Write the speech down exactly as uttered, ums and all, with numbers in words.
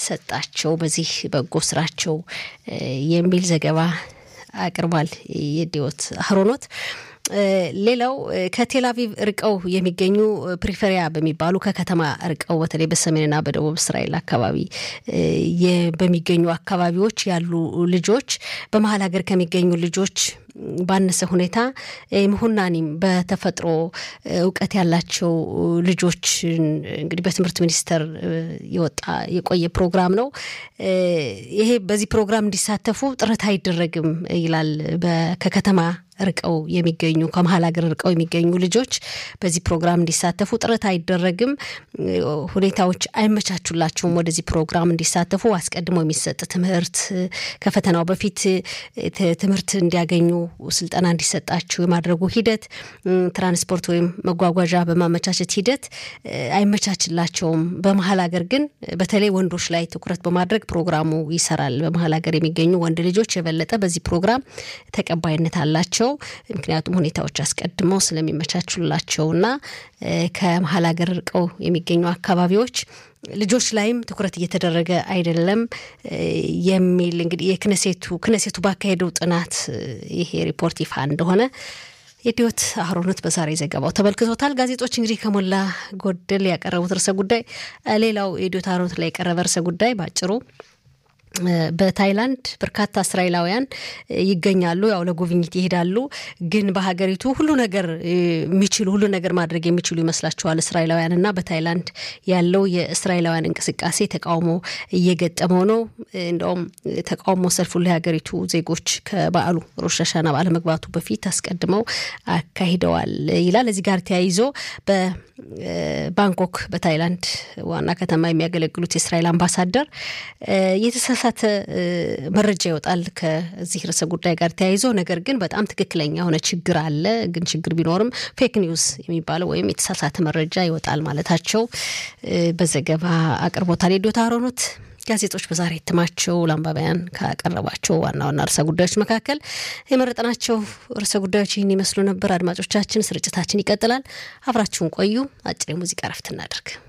እንዲሰጣቸው በዚህ በጎ ስራቸው የሚል ዘገባ አቅርቧል የዲዮት አህሮኖት። ሌላው ከቴልአቪቭ ርቀው የሚገኙ ፕሪፈሪያ በሚባሉ ከከተማ ርቀው በተለይ በሰሜንና በደቡብ እስራኤል አካባቢ በሚገኙ አካባቢዎች ያሉ ልጆች በመሃል ሀገር ከሚገኙ ልጆች ባነሰ ሁኔታ ምሁናኒም በተፈጥሮ ዕውቀት ያላቸው ልጆች እንግዲህ በትምህርት ሚኒስቴር የወጣ የቆየ ፕሮግራም ነው። ይሄ በዚህ ፕሮግራም እንዲሳተፉ ጥረት አይደረግም ይላል። በከከተማ ርቀው የሚገኙ ከመሃል ሀገር ርቀው የሚገኙ ልጆች በዚህ ፕሮግራም እንዲሳተፉ ጥረት አይደረግም፣ ሁኔታዎች አይመቻቹላቸውም ወደዚህ ፕሮግራም እንዲሳተፉ። አስቀድሞ የሚሰጥ ትምህርት ከፈተናው በፊት ትምህርት እንዲያገኙ ስልጠና እንዲሰጣቸው የማድረጉ ሂደት፣ ትራንስፖርት ወይም መጓጓዣ በማመቻቸት ሂደት አይመቻችላቸውም። በመሃል ሀገር ግን በተለይ ወንዶች ላይ ትኩረት በማድረግ ፕሮግራሙ ይሰራል። በመሃል ሀገር የሚገኙ ወንድ ልጆች የበለጠ በዚህ ፕሮግራም ተቀባይነት አላቸው። ምክንያቱም ሁኔታዎች አስቀድመው ስለሚመቻቹላቸውና ከመሃል ሀገር ርቀው የሚገኙ አካባቢዎች ልጆች ላይም ትኩረት እየተደረገ አይደለም የሚል እንግዲህ የክነሴቱ ክነሴቱ ባካሄደው ጥናት ይሄ ሪፖርት ይፋ እንደሆነ የዲዮት አህሮኖት በዛሬ ዘገባው ተመልክቶታል። ጋዜጦች እንግዲህ ከሞላ ጎደል ያቀረቡት ርዕሰ ጉዳይ ሌላው የዲዮት አህሮኖት ላይ የቀረበ ርዕሰ ጉዳይ ባጭሩ በታይላንድ በርካታ እስራኤላውያን ይገኛሉ። ያው ለጉብኝት ይሄዳሉ፣ ግን በሀገሪቱ ሁሉ ነገር የሚችሉ ሁሉ ነገር ማድረግ የሚችሉ ይመስላቸዋል እስራኤላውያንና በታይላንድ ያለው የእስራኤላውያን እንቅስቃሴ ተቃውሞ እየገጠመው ነው። እንደውም ተቃውሞ ሰልፉ ለሀገሪቱ ዜጎች ከበዓሉ ሮሽ ሀሻና በዓል መግባቱ በፊት አስቀድመው አካሂደዋል ይላል። እዚህ ጋር ተያይዞ በባንኮክ በታይላንድ ዋና ከተማ የሚያገለግሉት የእስራኤል አምባሳደር የተሳሳተ መረጃ ይወጣል ከዚህ ርዕሰ ጉዳይ ጋር ተያይዞ፣ ነገር ግን በጣም ትክክለኛ ሆነ ችግር አለ፣ ግን ችግር ቢኖርም ፌክ ኒውስ የሚባለው ወይም የተሳሳተ መረጃ ይወጣል ማለታቸው በዘገባ አቅርቦታል የዲዮት አህሮኖት። ጋዜጦች በዛሬ እትማቸው ለአንባቢያን ካቀረባቸው ዋና ዋና ርዕሰ ጉዳዮች መካከል የመረጥናቸው ርዕሰ ጉዳዮች ይህን ይመስሉ ነበር። አድማጮቻችን፣ ስርጭታችን ይቀጥላል። አብራችሁን ቆዩ። አጭር የሙዚቃ ረፍት እናድርግ።